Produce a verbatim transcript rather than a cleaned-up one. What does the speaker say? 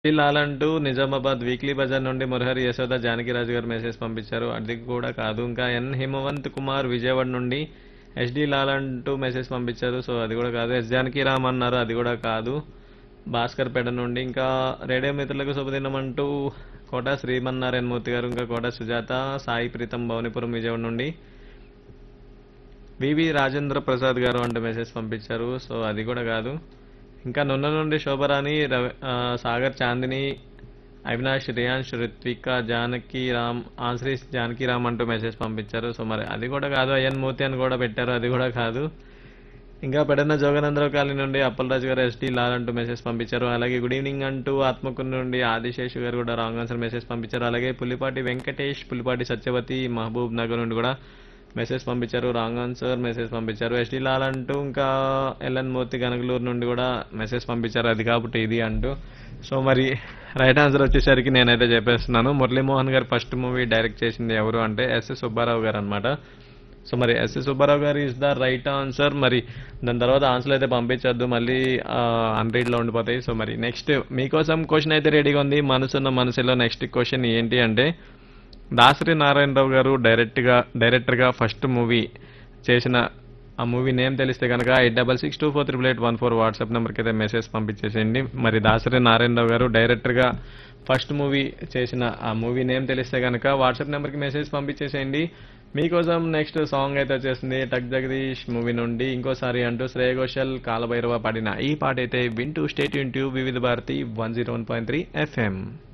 లాల్ అంటూ నిజామాబాద్ వీక్లీ బజార్ నుండి మురహరి యశోద జానకిరాజు గారు మెసేజ్ పంపించారు. అది కూడా కాదు. ఇంకా ఎన్ హిమవంత్ కుమార్ విజయవాడ నుండి ఎస్డి లాల్ అంటూ మెసేజ్ పంపించారు. సో అది కూడా కాదు. ఎస్ జానకిరామ్ అన్నారు. అది కూడా కాదు. భాస్కర్ పేట నుండి ఇంకా రేడియో మిత్రులకు శుభదినం అంటూ కోట శ్రీమన్నారాయణ మూర్తి గారు, ఇంకా కోట సుజాత, సాయి ప్రీతం భవనిపురం విజయవాడ నుండి వివి రాజేంద్ర ప్రసాద్ గారు అంటూ మెసేజ్ పంపించారు. సో అది కూడా కాదు. ఇంకా నున్న నుండి శోభరాణి, రవి ఆ, సాగర్ చాందిని, అవినాష్, రియాన్ష్, రిత్విక, జానకి రామ్, ఆశ్రీష్ జానకి రామ్ అంటూ మెసేజ్ పంపించారు. సో మరి అది కూడా కాదు. అయ్యన్ మూర్తి అని కూడా పెట్టారు. అది కూడా కాదు. ఇంకా పెడన్న జోగనందరావు కాలనీ నుండి అప్పలరాజు గారు ఎస్టీ లాల్ అంటూ మెసేజ్ పంపించారు. అలాగే గుడ్ ఈవినింగ్ అంటూ ఆత్మకూరు నుండి ఆదిశేషు గారు కూడా రాంగ్ ఆన్సర్ మెసేజ్ పంపించారు. అలాగే పులిపాటి వెంకటేష్, పులిపాటి సత్యవతి, మహబూబ్ నగర్ నుండి కూడా మెసేజ్ పంపించారు. రాంగ్ ఆన్సర్ మెసేజ్ పంపించారు. ఎస్టీ లాల్ అంటూ ఇంకా ఎల్ఎన్ మూర్తి గనగలూరు నుండి కూడా మెసేజ్ పంపించారు. అది కాబట్టి ఇది అంటూ. సో మరి రైట్ ఆన్సర్ వచ్చేసరికి నేనైతే చెప్పేస్తున్నాను. మురళీమోహన్ గారు ఫస్ట్ మూవీ డైరెక్ట్ చేసింది ఎవరు అంటే ఎస్ఎస్ సుబ్బారావు గారు అనమాట. సో మరి ఎస్ఎస్ సుబ్బారావు గారు ఇస్ ద రైట్ ఆన్సర్. మరి దాని తర్వాత ఆన్సర్ అయితే పంపించొద్దు, మళ్ళీ అన్రీడ్లో ఉండిపోతాయి. సో మరి నెక్స్ట్ మీకోసం క్వశ్చన్ అయితే రెడీగా ఉంది. మనసున్న మనసులో నెక్స్ట్ క్వశ్చన్ ఏంటి అంటే దాసరి నారాయణరావు గారు డైరెక్ట్గా డైరెక్టర్గా ఫస్ట్ మూవీ చేసిన ఆ మూవీ నేమ్ తెలిస్తే కనుక eight double six two four triple eight one four WhatsApp నెంబర్కి అయితే మెసేజ్ పంపించేసేయండి. మరి దాసరి నారాయణరావు గారు డైరెక్టర్గా ఫస్ట్ మూవీ చేసిన ఆ మూవీ నేమ్ తెలిస్తే కనుక వాట్సాప్ నెంబర్కి మెసేజ్ పంపించేసేయండి. మీకోసం నెక్స్ట్ సాంగ్ అయితే వచ్చేసింది టక్ జగదీష్ మూవీ నుండి ఇంకోసారి అంటూ శ్రేయ ఘోషల్ కాలభైరవ పాడిన ఈ పాట అయితే వింటూ స్టేట్ ఇంటూ వివిధ Bharati one zero one point three FM.